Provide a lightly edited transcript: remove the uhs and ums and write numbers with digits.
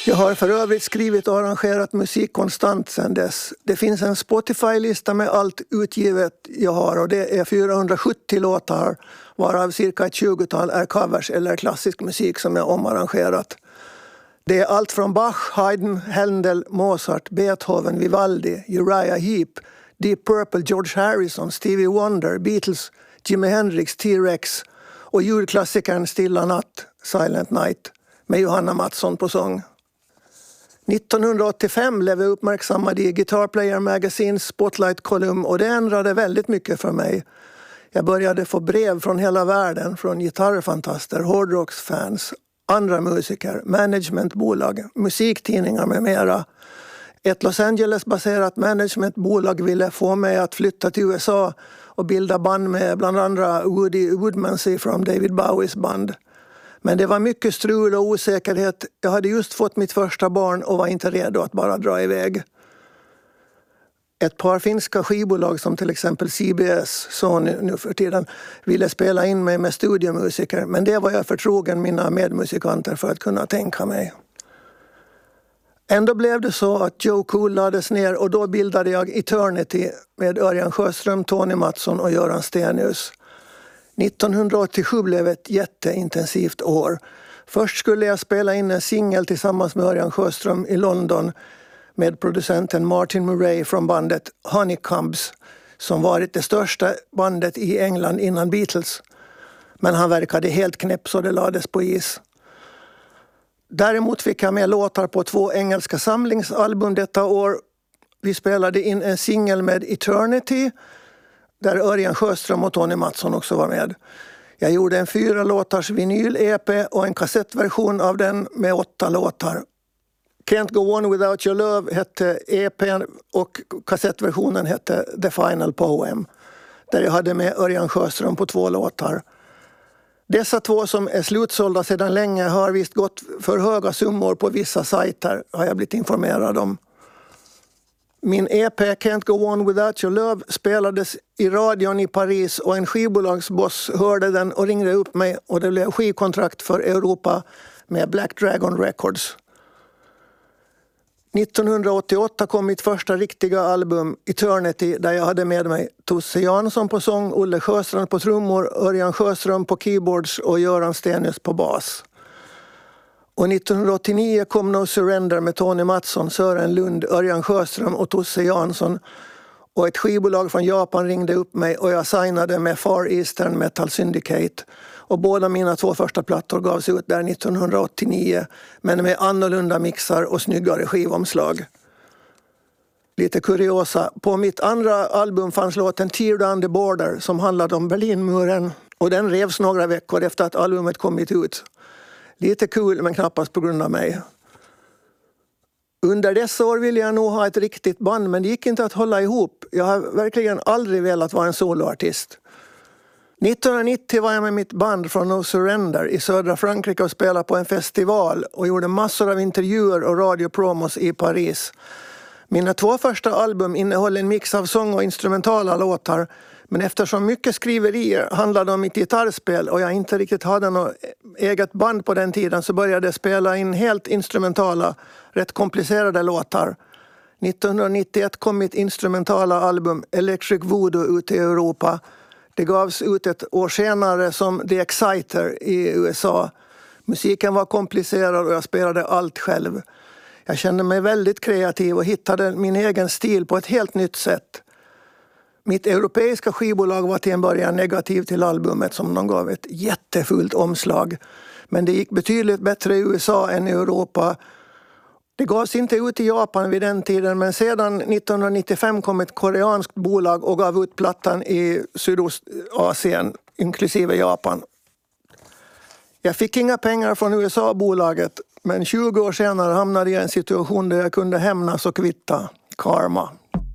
Jag har för övrigt skrivit och arrangerat musik konstant sedan dess. Det finns en Spotify-lista med allt utgivet jag har och det är 470 låtar, varav cirka ett 20-tal är covers eller klassisk musik som jag omarrangerat. Det är allt från Bach, Haydn, Händel, Mozart, Beethoven, Vivaldi, Uriah Heep, Deep Purple, George Harrison, Stevie Wonder, Beatles, Jimi Hendrix, T-Rex och julklassikern Stilla natt, Silent Night, med Johanna Mattsson på sång. 1985 blev jag uppmärksammad i Guitar Player Magazines Spotlight-kolumn och det ändrade väldigt mycket för mig. Jag började få brev från hela världen, från gitarrfantaster, hårdrocksfans, andra musiker, managementbolag, musiktidningar med mera. Ett Los Angeles-baserat managementbolag ville få mig att flytta till USA och bilda band med bland andra Woody Woodmansey från David Bowies band. Men det var mycket strul och osäkerhet. Jag hade just fått mitt första barn och var inte redo att bara dra iväg. Ett par finska skivbolag som till exempel CBS, Sony nu för tiden, ville spela in mig med studiomusiker. Men det var jag förtrogen mina medmusikanter för att kunna tänka mig. Ändå blev det så att Joe Cool lades ner och då bildade jag Eternity med Örjan Sjöström, Tony Mattsson och Göran Stenius. 1987 blev ett jätteintensivt år. Först skulle jag spela in en singel tillsammans med Örjan Sjöström i London med producenten Martin Murray från bandet Honeycombs som varit det största bandet i England innan Beatles. Men han verkade helt knäpp så det lades på is. Däremot fick jag med låtar på 2 engelska samlingsalbum detta år. Vi spelade in en singel med Eternity där Örjan Sjöström och Tony Mattsson också var med. Jag gjorde en 4 låtars vinyl-EP och en kassettversion av den med 8 låtar. Can't Go On Without Your Love hette EPn och kassettversionen hette The Final Poem. Där jag hade med Örjan Sjöström på 2 låtar. Dessa 2 som är slutsålda sedan länge har visst gått för höga summor på vissa sajter, har jag blivit informerad om. Min EP Can't Go On Without Your Love spelades i radion i Paris och en skivbolagsboss hörde den och ringde upp mig och det blev skivkontrakt för Europa med Black Dragon Records. 1988 kom mitt första riktiga album Eternity där jag hade med mig Tosse Jansson på sång, Olle Sjöstrand på trummor, Örjan Sjöström på keyboards och Göran Stenius på bas. Och 1989 kom No Surrender med Tony Mattsson, Sören Lund, Örjan Sjöström och Tosse Jansson. Och ett skivbolag från Japan ringde upp mig och jag signade med Far Eastern Metal Syndicate. Och båda mina 2 första plattor gavs ut där 1989 men med annorlunda mixar och snyggare skivomslag. Lite kuriosa. På mitt andra album fanns låten Tear Down the Border som handlade om Berlinmuren och den revs några veckor efter att albumet kommit ut. Lite kul men knappast på grund av mig. Under dessa år ville jag nog ha ett riktigt band men det gick inte att hålla ihop. Jag har verkligen aldrig velat vara en soloartist. 1990 var jag med mitt band från No Surrender i södra Frankrike och spelade på en festival och gjorde massor av intervjuer och radiopromos i Paris. Mina 2 första album innehöll en mix av sång och instrumentala låtar men eftersom mycket skriverier handlade om mitt gitarrspel och jag inte riktigt hade något eget band på den tiden så började jag spela in helt instrumentala, rätt komplicerade låtar. 1991 kom mitt instrumentala album Electric Voodoo ut i Europa. Det gavs ut ett år senare som The Exciter i USA. Musiken var komplicerad och jag spelade allt själv. Jag kände mig väldigt kreativ och hittade min egen stil på ett helt nytt sätt. Mitt europeiska skivbolag var till en början negativ till albumet som de gav ett jättefullt omslag. Men det gick betydligt bättre i USA än i Europa. Det gavs inte ut i Japan vid den tiden men sedan 1995 kom ett koreanskt bolag och gav ut plattan i Sydostasien inklusive Japan. Jag fick inga pengar från USA-bolaget men 20 år senare hamnade jag i en situation där jag kunde hämnas och kvitta. Karma.